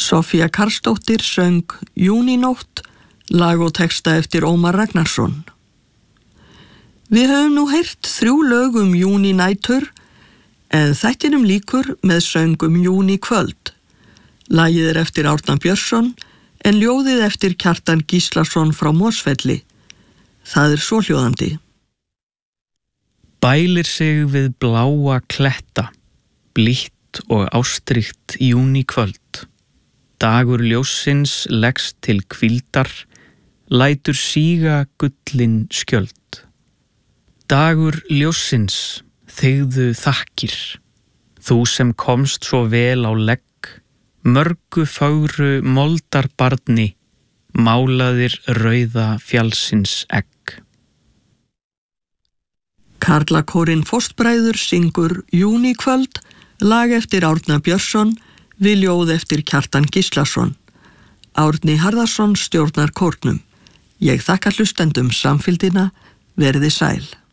Sofía Karlsdóttir söng Júnínótt, lag og texta eftir Ómar Ragnarsson. Við höfum nú heyrt 3 lög júnínætur, en þættinum líkur með söngum Júníkvöld. Lagið eftir Árna Björnsson, en ljóðið eftir Kjartan Gíslason frá Mosfelli. Það svohljóðandi. Bælir sig við bláa kletta, blítt og ástríkt júníkvöld. Dagur ljóssins leggst til hvíldar, lætur síga gullin skjöld. Dagur ljóssins, þegðu þakkir, þú sem komst svo vel á legg, mörgu fögru moldarbarni, málaðir rauða fjallsins egg. Karlakórinn Fóstbræður syngur Júníkvöld, lag eftir Árna Björnsson, við ljóð eftir Kjartan Gíslason. Árni Harðarsson stjórnar kórnum. Ég þakka hlustendum samfylgdina, verið sæl.